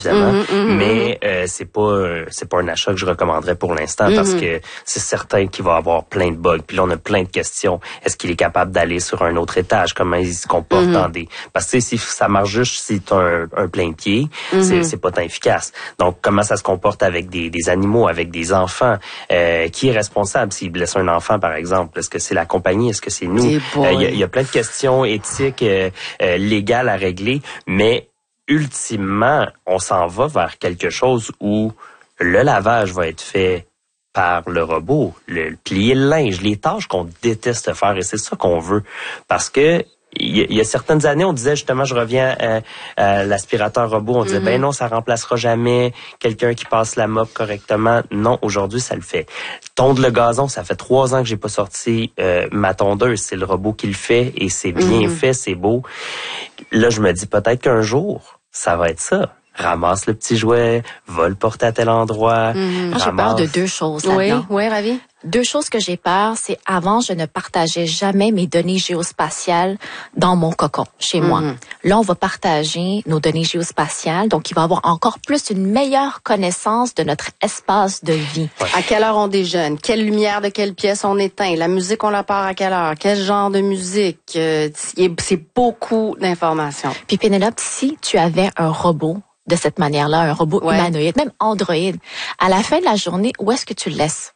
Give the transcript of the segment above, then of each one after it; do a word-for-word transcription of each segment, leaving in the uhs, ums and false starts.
évidemment, mm-hmm, mm-hmm. mais euh, c'est pas euh, c'est pas un achat que je recommanderais pour l'instant mm-hmm. parce que c'est certain qu'il va avoir plein de bugs. Puis là, on a plein de questions. Est-ce qu'il est capable d'aller sur un autre étage? Comment il se comporte mm-hmm. dans des... Parce que si ça marche juste si tu as un, un plein pied, mm-hmm. c'est, c'est pas tant efficace. Donc, comment ça se comporte avec des, des animaux, avec des enfants? Euh, qui est responsable s'il blesse un enfant, par exemple? Est-ce que c'est la compagnie? Est-ce que c'est nous? Il euh, y, y a plein de questions éthiques, euh, euh, légales à régler, mais ultimement, on s'en va vers quelque chose où le lavage va être fait par le robot, le plier le linge, les tâches qu'on déteste faire, et c'est ça qu'on veut. Parce que il y, y a certaines années, on disait justement, je reviens à, à l'aspirateur robot, on disait, mm-hmm. ben non, ça remplacera jamais quelqu'un qui passe la mop correctement. Non, aujourd'hui, ça le fait. Tondre le gazon, ça fait trois ans que j'ai pas sorti euh, ma tondeuse. C'est le robot qui le fait et c'est bien mm-hmm. fait, c'est beau. Là, je me dis peut-être qu'un jour, ça va être ça. Ramasse le petit jouet, va le porter à tel endroit. Mmh. Moi, j'ai peur de deux choses là-dedans. Oui, oui, Ravi. Deux choses que j'ai peur, c'est avant, je ne partageais jamais mes données géospatiales dans mon cocon, chez mmh. moi. Là, on va partager nos données géospatiales, donc il va y avoir encore plus une meilleure connaissance de notre espace de vie. Ouais. À quelle heure on déjeune, quelle lumière de quelle pièce on éteint, la musique on la part à quelle heure, quel genre de musique, euh, c'est beaucoup d'informations. Puis Pénélope, si tu avais un robot de cette manière-là, un robot ouais. humanoïde, même Android, à la fin de la journée, où est-ce que tu le laisses?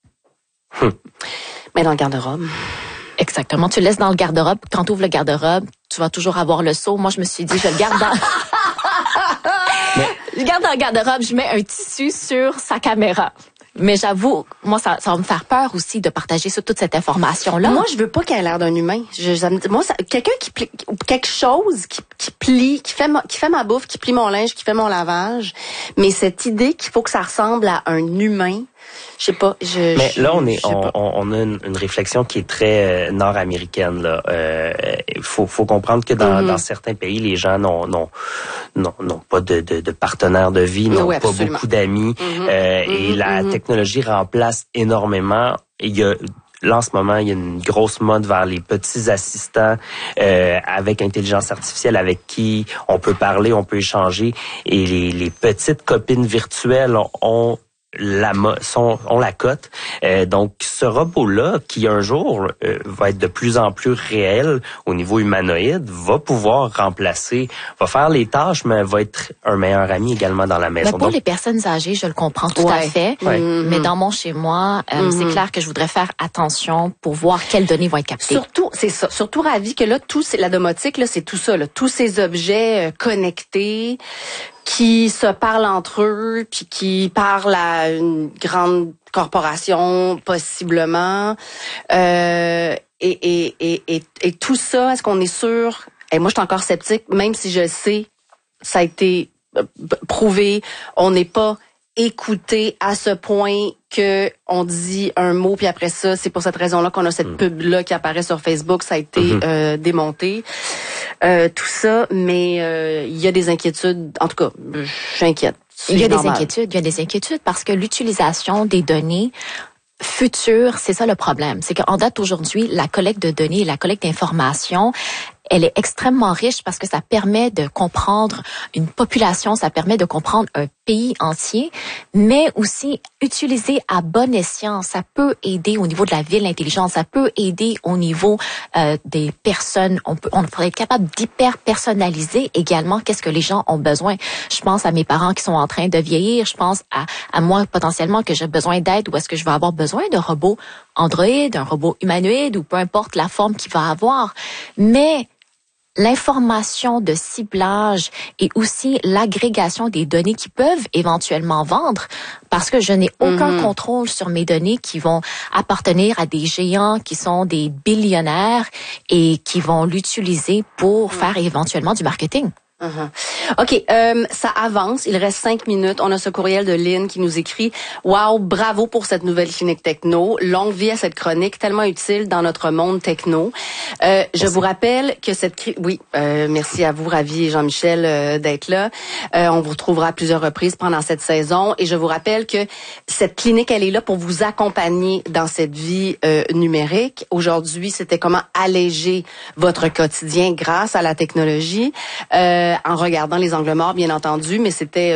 Hum. Mais dans le garde-robe. Exactement. Tu le laisses dans le garde-robe. Quand tu ouvres le garde-robe, tu vas toujours avoir le seau. Moi, je me suis dit, je le garde dans... Mais... Je garde dans le garde-robe, je mets un tissu sur sa caméra. Mais j'avoue, moi, ça, ça va me faire peur aussi de partager sur toute cette information-là. Moi, je veux pas qu'elle ait l'air d'un humain. Je, ça me, moi, ça, quelqu'un qui plie, quelque chose qui, qui plie, qui fait, ma, qui fait ma bouffe, qui plie mon linge, qui fait mon lavage. Mais cette idée qu'il faut que ça ressemble à un humain, je sais pas. Je, Mais je, là, on est, on, on a une, une réflexion qui est très euh, nord-américaine. Là, euh, faut, faut comprendre que dans, mm-hmm. dans certains pays, les gens n'ont, n'ont, n'ont, n'ont pas de, de, de partenaires de vie, n'ont oui, pas beaucoup d'amis, mm-hmm. Euh, mm-hmm. et la mm-hmm. technologie remplace énormément. Il y a Là, en ce moment, il y a une grosse mode vers les petits assistants euh, avec intelligence artificielle, avec qui on peut parler, on peut échanger. Et les, les petites copines virtuelles ont la sont ont la cote. Euh, donc, ce robot-là, qui un jour euh, va être de plus en plus réel au niveau humanoïde, va pouvoir remplacer, va faire les tâches, mais va être un meilleur ami également dans la maison. Mais pour donc, les personnes âgées, je le comprends tout ouais. à fait. Ouais. Mm-hmm. Mais dans mon chez-moi, euh, mm-hmm. c'est clair que je voudrais faire attention pour voir quelles données vont être captées. Surtout, c'est ça. Surtout ravi que là, tout, c'est la domotique, là, c'est tout ça, là, tous ces objets euh, connectés qui se parlent entre eux, puis qui parlent à une grande corporation, possiblement. Euh, et, et, et, et, et tout ça, est-ce qu'on est sûr? Et moi, je suis encore sceptique, même si je sais, ça a été prouvé, on n'est pas écouté à ce point que on dit un mot, puis après ça, c'est pour cette raison-là qu'on a cette mmh. pub-là qui apparaît sur Facebook, ça a été mmh. euh, démonté. Euh, tout ça, mais euh, il y a des inquiétudes. En tout cas, je suis inquiète. Il y a des inquiétudes, il y a des inquiétudes parce que l'utilisation des données futures, c'est ça le problème. C'est qu'en date aujourd'hui, la collecte de données, la collecte d'informations, elle est extrêmement riche parce que ça permet de comprendre une population, ça permet de comprendre un pays entier, mais aussi utiliser à bon escient, ça peut aider au niveau de la ville intelligente, ça peut aider au niveau euh, des personnes, on peut, on pourrait être capable d'hyper personnaliser également qu'est-ce que les gens ont besoin. Je pense à mes parents qui sont en train de vieillir, je pense à, à moi potentiellement que j'ai besoin d'aide ou est-ce que je vais avoir besoin d'un robot Android, un robot humanoïde ou peu importe la forme qu'il va avoir, mais l'information de ciblage et aussi l'agrégation des données qui peuvent éventuellement vendre parce que je n'ai aucun mm-hmm. contrôle sur mes données qui vont appartenir à des géants qui sont des billionnaires et qui vont l'utiliser pour mm-hmm. faire éventuellement du marketing. Uh-huh. OK, euh, ça avance. Il reste cinq minutes. On a ce courriel de Lynn qui nous écrit « Wow, bravo pour cette nouvelle clinique techno. Longue vie à cette chronique, tellement utile dans notre monde techno. Euh, » Je vous rappelle que cette... Oui, euh, merci à vous, Ravi et Jean-Michel, euh, d'être là. Euh, on vous retrouvera à plusieurs reprises pendant cette saison. Et je vous rappelle que cette clinique, elle est là pour vous accompagner dans cette vie euh, numérique. Aujourd'hui, c'était comment alléger votre quotidien grâce à la technologie. Euh, en regardant les angles morts, bien entendu, mais c'était